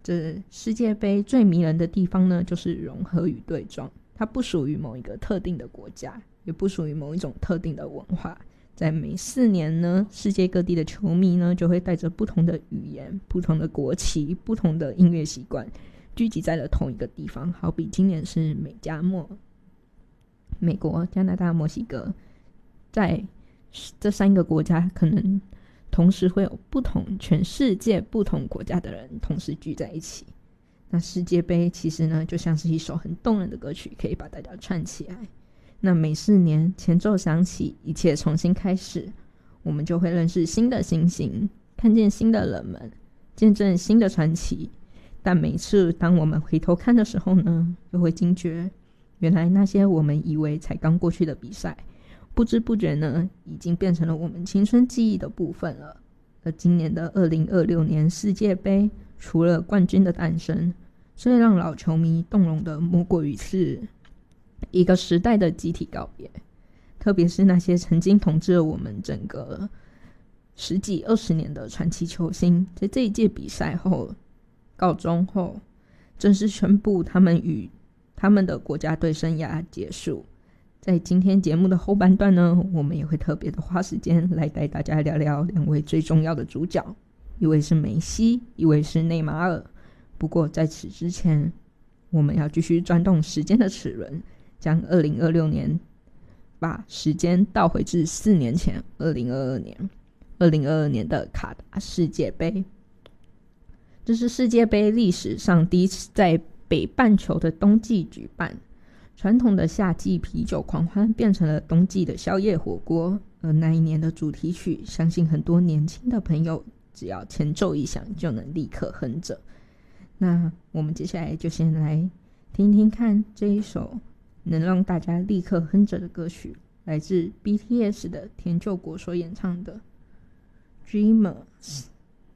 这世界杯最迷人的地方呢，就是融合与对撞，它不属于某一个特定的国家，也不属于某一种特定的文化。在每4年呢，世界各地的球迷呢就会带着不同的语言、不同的国旗、不同的音乐习惯，聚集在了同一个地方。好比今年是美加墨，美国、加拿大、墨西哥，在这3个国家可能同时会有全世界不同国家的人同时聚在一起。那世界杯其实呢就像是一首很动人的歌曲，可以把大家串起来。那每4年前奏响起，一切重新开始，我们就会认识新的星星，看见新的人们，见证新的传奇。但每次当我们回头看的时候呢，就会惊觉，原来那些我们以为才刚过去的比赛，不知不觉呢已经变成了我们青春记忆的部分了。而今年的2026年世界杯，除了冠军的诞生，最让老球迷动容的莫过于是一个时代的集体告别。特别是那些曾经统治了我们整个10几20年的传奇球星，在这一届比赛后告终后，正式宣布他们与他们的国家队生涯结束。在今天节目的后半段呢，我们也会特别的花时间来带大家聊聊2位最重要的主角，一位是梅西，一位是内马尔。不过在此之前，我们要继续转动时间的齿轮，将2026年把时间倒回至4年前2022年的卡达世界杯。这是世界杯历史上第一次在北半球的冬季举办，传统的夏季啤酒狂欢变成了冬季的宵夜火锅。而那一年的主题曲，相信很多年轻的朋友只要前奏一响就能立刻哼着。那我们接下来就先来听听看这一首能让大家立刻哼着的歌曲，来自 BTS 的田柾国所演唱的 Dreamers。